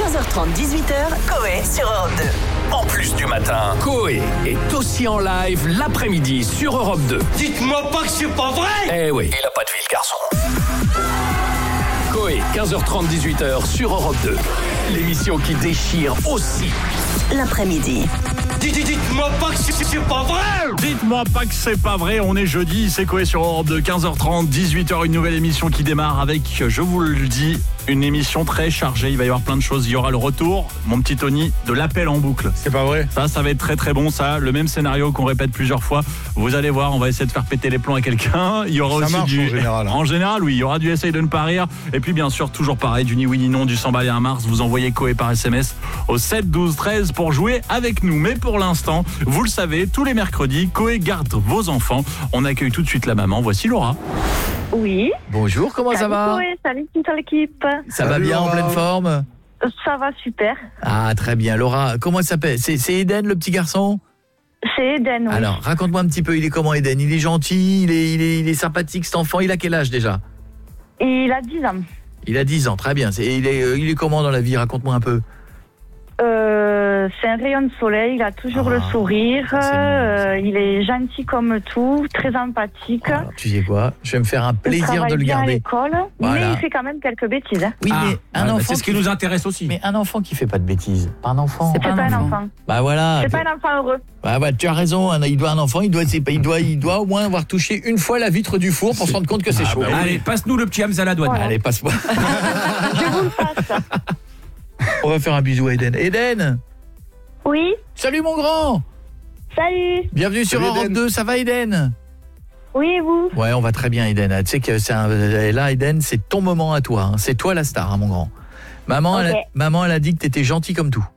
15h30, 18h, Coé sur Europe 2. En plus du matin, Coé est aussi en live l'après-midi sur Europe 2. Dites-moi pas que c'est pas vrai! Eh oui, il a pas de vie le garçon. Coé, 15h30, 18h sur Europe 2. L'émission qui déchire aussi L'après-midi. Dites-moi pas que c'est pas vrai! Dites-moi pas que c'est pas vrai, on est jeudi, c'est Coé sur Europe 2, 15h30, 18h, une nouvelle émission qui démarre avec, je vous le dis, une émission très chargée, il va y avoir plein de choses, il y aura le retour, mon petit Tony, de l'appel en boucle. C'est pas vrai. Ça va être très très bon ça, le même scénario qu'on répète plusieurs fois, vous allez voir, on va essayer de faire péter les plombs à quelqu'un, il y aura Ça aussi marche du... en général. En général, oui, il y aura du essaye de ne pas rire, et puis bien sûr, toujours pareil, du ni oui ni non, du 100 balles à Mars, vous envoyez Coé par SMS au 7 12 13 pour jouer avec nous, mais pour l'instant, vous le savez, tous les mercredis, Coé garde vos enfants, on accueille tout de suite la maman, voici Laura. Oui. Bonjour, comment ça va? Coé, salut toute l'équipe. Ça va Salut, bien, en Laura. pleine forme? Ça va super. Ah, très bien. Laura, comment il s'appelle? C'est Eden, le petit garçon? C'est Eden, oui. Alors, raconte-moi un petit peu, il est comment Eden? Il est gentil, il est sympathique cet enfant, il a quel âge déjà? Il a 10 ans. Il a 10 ans, très bien. Il est comment dans la vie? Raconte-moi un peu. C'est un rayon de soleil, il a toujours le sourire, c'est mignon, il est gentil comme tout, très empathique. Alors, tu sais quoi? Je vais me faire un Il plaisir travaille de le bien à garder. l'école, Voilà. mais il fait quand même quelques bêtises. Hein. Oui, mais un enfant... c'est ce qui nous intéresse aussi. Mais un enfant qui fait pas de bêtises, pas un enfant. C'est pas un enfant. Bah voilà. C'est pas un enfant heureux. Bah ouais, tu as raison, un enfant, il doit au moins avoir touché une fois la vitre du four pour se rendre compte que c'est chaud. bah, allez, passe-nous le petit Hamza à la douane. Voilà. Allez, passe-moi. Je vous le passe. On va faire un bisou à Eden. Eden, Oui, salut mon grand. salut. Bienvenue sur Salut, Europe Eden. 2, ça va Eden? Oui, et vous? Ouais, on va très bien Eden. Tu sais que là Eden, c'est ton moment à toi, hein. C'est toi la star, hein, mon grand. Maman, Ok. maman elle a dit que t'étais gentil comme tout.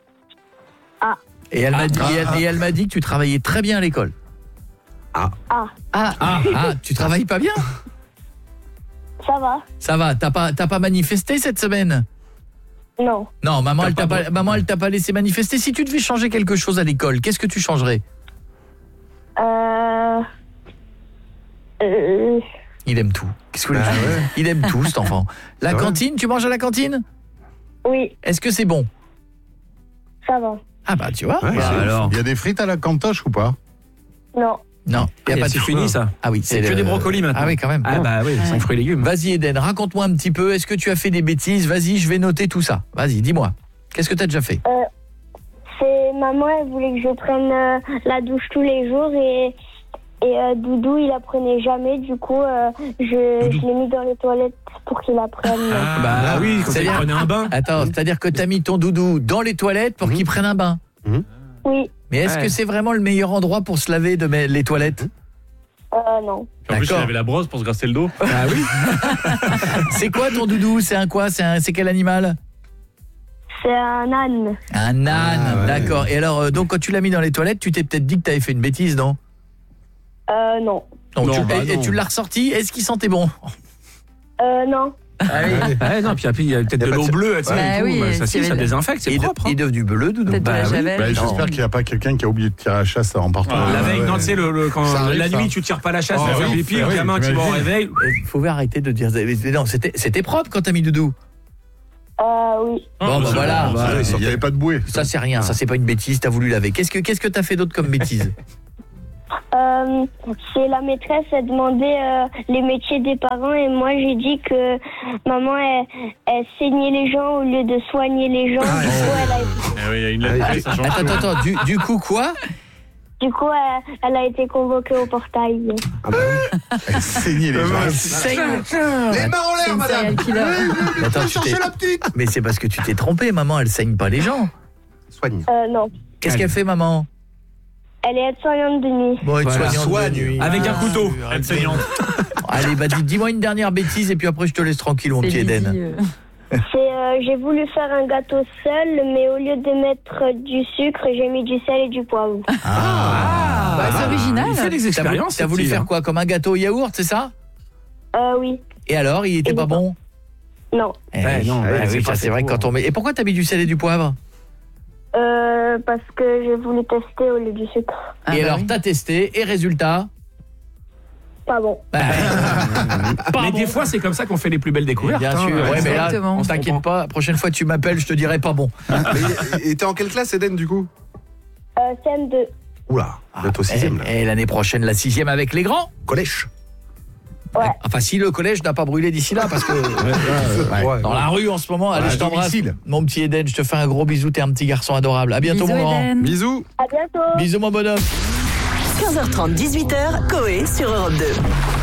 Ah. Et elle m'a dit que tu travaillais très bien à l'école. Ah, Ah, tu travailles pas bien? ça va? Ça va, t'as pas manifesté cette semaine? Non. Non, maman elle t'a pas laissé manifester. Si tu devais changer quelque chose à l'école, qu'est-ce que tu changerais? Il aime tout. Qu'est-ce que vous voulez que je vous dise? Il aime tout cet enfant. La cantine, tu manges à la cantine? Oui, Est-ce que c'est bon? ça va. Ah bah tu vois. Ouais, Bah, alors. Il y a des frites à la cantoche ou pas? Non. Non, il y a pas de c'est fruits. fini ça. Ah oui, C'est que des brocolis maintenant. Ah oui, quand même. Ah Bon. bah oui, 5 fruits et légumes. Vas-y Eden, raconte-moi un petit peu, est-ce que tu as fait des bêtises? Vas-y, je vais noter tout ça. Vas-y, dis-moi. Qu'est-ce que tu as déjà fait? C'est maman, elle voulait que je prenne la douche tous les jours et Doudou, il la prenait jamais. Du coup, je l'ai mis dans les toilettes pour qu'il la prenne. Bah oui, quand il c'est-à-dire- prenait un bain. Attends, c'est-à-dire que tu as mis ton doudou dans les toilettes pour qu'il prenne un bain. Oui, Mais est-ce que c'est vraiment le meilleur endroit pour se laver les toilettes? non. En plus, il D'accord. avait la brosse pour se grasser le dos. Ah oui. C'est quoi ton doudou? C'est un quoi? C'est quel animal? C'est un âne. Un âne, Ah, ouais. d'accord. Et alors, donc quand tu l'as mis dans les toilettes, tu t'es peut-être dit que tu avais fait une bêtise, non? Non. Non, Non, tu, bah et non. tu l'as ressorti, est-ce qu'il sentait bon? Non. Ah oui. Ah non, puis il y a peut-être de l'eau bleue, tu sais, Bah et tout. oui, Bah, ça, s'il y ça avait- désinfecte, c'est Il propre. est devenu bleu, doudou. Peut-être de la Bah oui. javel. Bah, Non. j'espère qu'il n'y a pas quelqu'un qui a oublié de tirer la chasse en partant. La veille, ouais. non, tu sais, quand Ça arrive, la ça. nuit, tu tires pas la chasse, Ah tu fais oui, pipi, ah le oui, gamin, tu vas au t'imagines. réveil. Il faut arrêter de dire... Mais non, c'était propre quand t'as mis doudou. Oui. Bon, bah voilà. Il n'y avait pas de bouée. Ça, c'est rien. Ça, c'est pas une bêtise. T'as voulu laver. Qu'est-ce que t'as fait d'autre comme bêtise? C'est la maîtresse, elle demandait les métiers des parents et moi j'ai dit que maman elle saignait les gens au lieu de soigner les gens. Du coup, Eh oui, il y a une lettre, ça change tout. Attends. Du coup, quoi? elle a été convoquée au portail. Elle saignait les gens. Les mains en l'air, madame. Attends, mais c'est parce que tu t'es trompé, maman. Elle saigne pas les gens. Soigne. Non. Qu'est-ce qu'elle fait, maman? Elle est aide-soignante de nuit. Bon, Voilà. soigne de nuit. Avec un couteau. Elle saignante. Allez, bah dis-moi une dernière bêtise et puis après je te laisse tranquille, mon petit Eden. J'ai voulu faire un gâteau seul, mais au lieu de mettre du sucre, j'ai mis du sel et du poivre. Bah, c'est original. Il fait des expériences. T'as voulu faire quoi? Comme un gâteau au yaourt, c'est ça? Oui. Et alors, il était pas bon? Non. Ouais, non, ouais, oui, c'est c'est vrai que quand on met... Et pourquoi t'as mis du sel et du poivre? Parce que j'ai voulu tester au lieu du sucre. Et alors, t'as testé, et résultat? pas bon. Mais des fois, c'est comme ça qu'on fait les plus belles découvertes. Bien sûr, ouais, mais là, Exactement. on t'inquiète pas, la prochaine fois que tu m'appelles, je te dirai pas bon. Et t'es en quelle classe, Eden, du coup? CM2. Oula, bientôt 6ème. Et l'année prochaine, la 6e avec les grands. Collège. Ouais. Enfin, si le collège n'a pas brûlé d'ici là, parce que dans la rue en ce moment, allez, je t'embrasse. Mon petit Eden, je te fais un gros bisou, t'es un petit garçon adorable. À bientôt, Bisous, mon grand. Eden. Bisous. À bientôt. Bisous, mon bonhomme. 15h30, 18h, Coé sur Europe 2.